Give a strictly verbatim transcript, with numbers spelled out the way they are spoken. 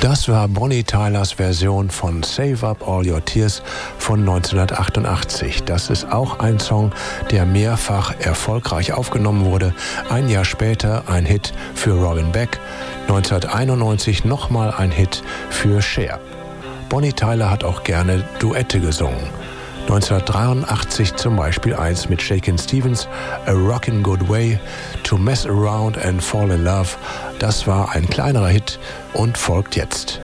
Das war Bonnie Tylers Version von Save Up All Your Tears von neunzehnhundertachtundachtzig. Das ist auch ein Song, der mehrfach erfolgreich aufgenommen wurde. Ein Jahr später ein Hit für Robin Beck, neunzehnhunderteinundneunzig nochmal ein Hit für Cher. Bonnie Tyler hat auch gerne Duette gesungen. neunzehnhundertdreiundachtzig zum Beispiel eins mit Shakin' Stevens, A Rockin' Good Way, To Mess Around and Fall in Love. Das war ein kleinerer Hit und folgt jetzt.